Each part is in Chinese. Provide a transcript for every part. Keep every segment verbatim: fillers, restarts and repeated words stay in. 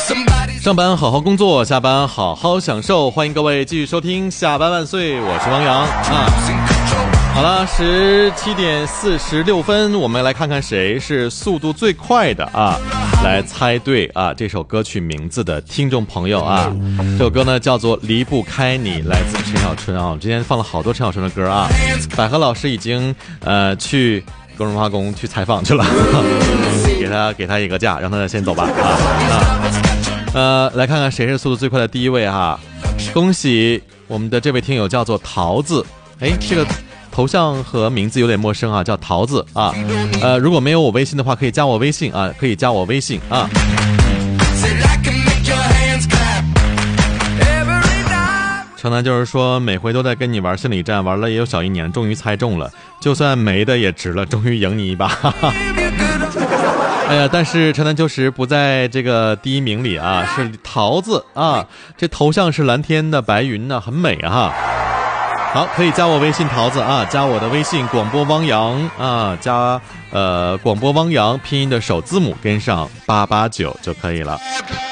上班好好工作，下班好好享受，欢迎各位继续收听下班万岁，我是汪洋啊。好了，十七点四十六分，我们来看看谁是速度最快的啊，来猜对啊这首歌曲名字的听众朋友啊。这首歌呢叫做《离不开你》，来自陈小春啊。我之前放了好多陈小春的歌啊。百合老师已经呃去工人化工去采访去了，给他给他一个假，让他先走吧啊啊。呃，来看看谁是速度最快的第一位哈。恭喜我们的这位听友叫做桃子，哎，这个头像和名字有点陌生啊，叫桃子啊。呃，如果没有我微信的话，可以加我微信啊，可以加我微信啊。城南就是说，每回都在跟你玩心理战，玩了也有小一年，终于猜中了，就算没的也值了，终于赢你一把。哎呀，但是城南秋实不在这个第一名里啊，是桃子啊，这头像是蓝天的白云呢，很美啊。好，可以加我微信桃子啊，加我的微信广播汪洋啊，加呃广播汪洋拼音的首字母跟上八八九就可以了。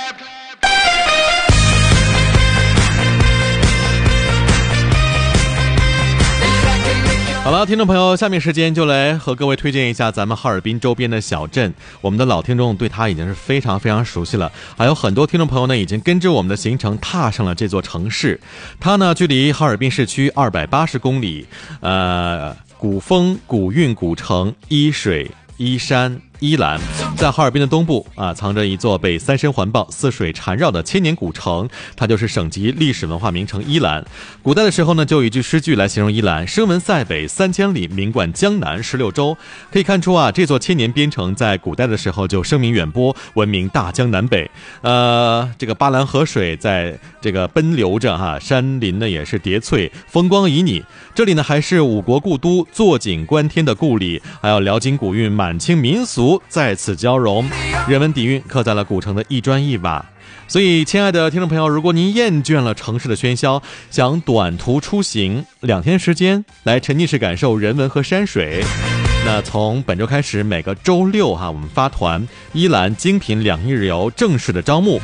好了，听众朋友，下面时间就来和各位推荐一下咱们哈尔滨周边的小镇。我们的老听众对它已经是非常非常熟悉了，还有很多听众朋友呢已经跟着我们的行程踏上了这座城市。它呢距离哈尔滨市区二百八十公里，呃，古风、古韵、古城、依水、依山、依兰，在哈尔滨的东部啊，藏着一座被三山环抱、四水缠绕的千年古城，它就是省级历史文化名城依兰。古代的时候呢，就有一句诗句来形容依兰：声闻塞北三千里，名冠江南十六州。可以看出啊，这座千年边城在古代的时候就声名远播，闻名大江南北。呃，这个巴兰河水在这个奔流着哈，山林呢也是叠翠，风光旖旎。这里呢还是五国故都，坐井观天的故里，还有辽金古韵、满清民俗在此交融，人文底蕴刻在了古城的一砖一瓦。所以亲爱的听众朋友，如果您厌倦了城市的喧嚣，想短途出行两天时间来沉浸式感受人文和山水，那从本周开始，每个周六哈，我们发团依兰精品两日游正式的招募。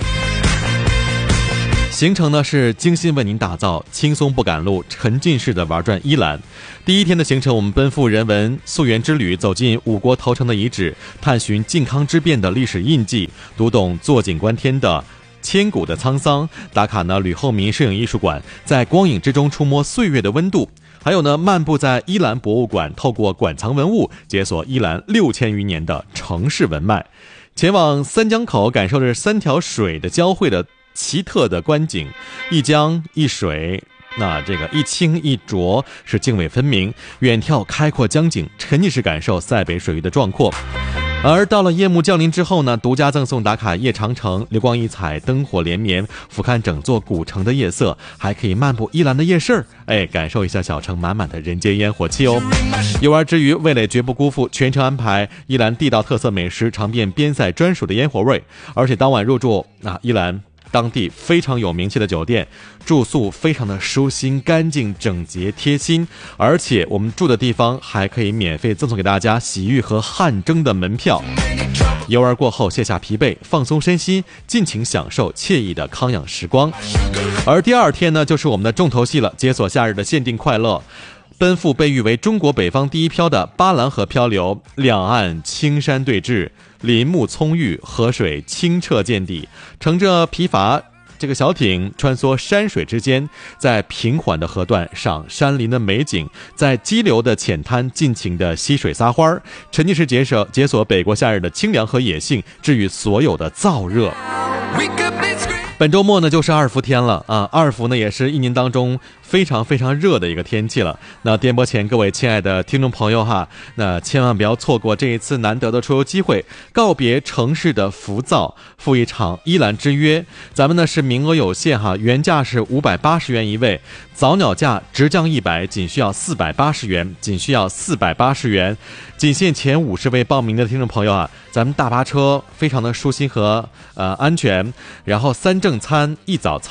行程呢是精心为您打造，轻松不赶路，沉浸式的玩转依兰。第一天的行程，我们奔赴人文溯源之旅，走进五国投诚的遗址，探寻靖康之变的历史印记，读懂坐井观天的千古的沧桑。打卡呢吕后民摄影艺术馆，在光影之中触摸岁月的温度。还有呢，漫步在依兰博物馆，透过馆藏文物解锁依兰六千余年的城市文脉。前往三江口，感受着三条水的交汇的奇特的观景，一江一水，那这个一清一浊是泾渭分明，远眺开阔江景，沉浸式感受塞北水域的壮阔。而到了夜幕降临之后呢，独家赠送打卡夜长城，流光溢彩，灯火连绵，俯瞰整座古城的夜色，还可以漫步依兰的夜市，哎，感受一下小城满满的人间烟火气哦。游玩之余，味蕾绝不辜负，全程安排依兰地道特色美食，尝遍边塞专属的烟火味，而且当晚入住啊依兰当地非常有名气的酒店，住宿非常的舒心、干净、整洁、贴心，而且我们住的地方还可以免费赠送给大家洗浴和汗蒸的门票。游玩过后卸下疲惫，放松身心，尽情享受惬意的康养时光。而第二天呢，就是我们的重头戏了，解锁夏日的限定快乐。奔赴被誉为中国北方第一漂的巴兰河漂流，两岸青山对峙，林木葱郁，河水清澈见底，乘着皮筏这个小艇穿梭山水之间，在平缓的河段赏山林的美景，在激流的浅滩尽情的溪水撒欢，沉浸式解锁解锁北国夏日的清凉和野性，治愈所有的燥热。本周末呢就是二伏天了啊，二伏呢也是一年当中非常非常热的一个天气了。那电波前各位亲爱的听众朋友哈，那千万不要错过这一次难得的出游机会，告别城市的浮躁，赴一场依兰之约。咱们呢是名额有限哈，原价是五百八十元一位，早鸟价直降一百，仅需要四百八十元，仅需要四百八十元，仅限前五十位报名的听众朋友啊。咱们大巴车非常的舒心和呃安全，然后三正餐一早餐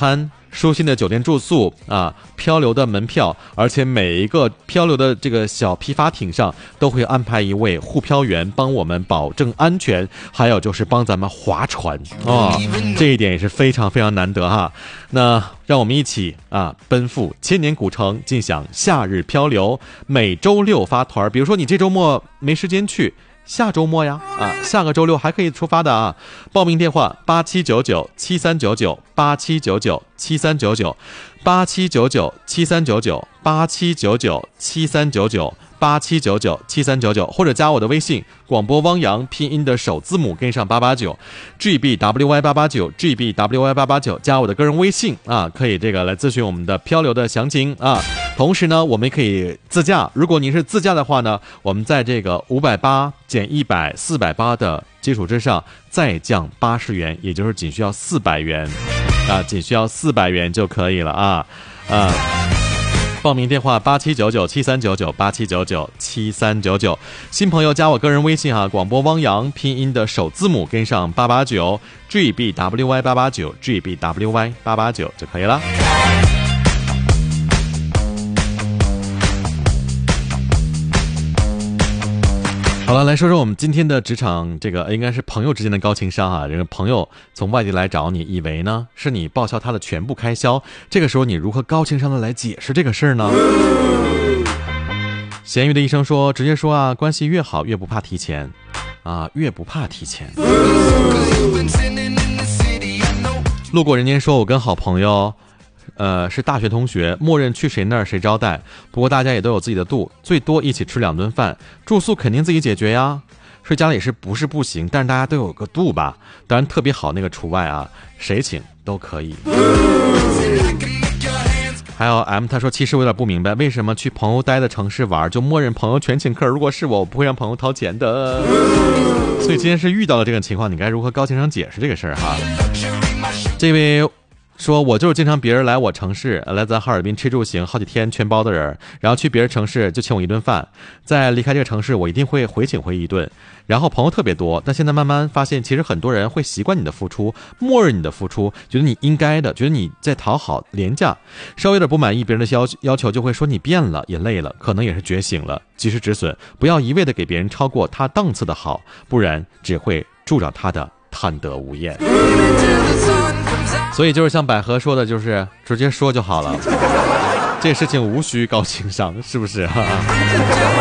舒心的酒店住宿啊，漂流的门票，而且每一个漂流的这个小皮筏艇上都会安排一位护漂员帮我们保证安全，还有就是帮咱们划船哦，这一点也是非常非常难得哈。那让我们一起啊奔赴千年古城，尽享夏日漂流。每周六发团，比如说你这周末没时间去，下周末呀啊，下个周六还可以出发的啊。报名电话八七九九七三九九八七九九七三九九八七九九七三九九八七九九七三九九八七九九七三九九，或者加我的微信广播汪洋拼音的首字母跟上八八九 G B W Y 八八九 G B W Y 八八九，加我的个人微信啊，可以这个来咨询我们的漂流的详情啊。同时呢，我们可以自驾，如果您是自驾的话呢，我们在这个五百八减一百四百八的基础之上再降八十元，也就是仅需要四百元啊，仅需要四百元就可以了啊啊。报名电话八七九九七三九九八七九九七三九九，新朋友加我个人微信哈，广播汪洋拼音的首字母跟上八八九 G B W Y 八八九 G B W Y 八八九就可以了。好了，来说说我们今天的职场，这个应该是朋友之间的高情商啊。这个朋友从外地来找你，以为呢是你报销他的全部开销，这个时候你如何高情商的来解释这个事儿呢？咸鱼的医生说，直接说啊，关系越好越不怕提钱啊，越不怕提钱。路过人间说，我跟好朋友呃，是大学同学，默认去谁那儿谁招待，不过大家也都有自己的度，最多一起吃两顿饭，住宿肯定自己解决呀。睡家里是不是不行，但是大家都有个度吧，当然特别好那个除外啊，谁请都可以。还有 M 他说，其实我有点不明白，为什么去朋友待的城市玩就默认朋友全请客，如果是我我不会让朋友掏钱的。所以今天是遇到了这个情况，你该如何高情商解释这个事儿哈？这位说，我就是经常别人来我城市，来咱哈尔滨吃住行好几天全包的人，然后去别人城市就请我一顿饭，在离开这个城市我一定会回请回一顿。然后朋友特别多，但现在慢慢发现，其实很多人会习惯你的付出，默认你的付出，觉得你应该的，觉得你在讨好廉价，稍微有点不满意别人的要要求，就会说你变了，也累了，可能也是觉醒了，及时止损，不要一味的给别人超过他档次的好，不然只会助长他的贪得无厌。所以就是像百合说的，就是直接说就好了，这事情无需高情商，是不是啊？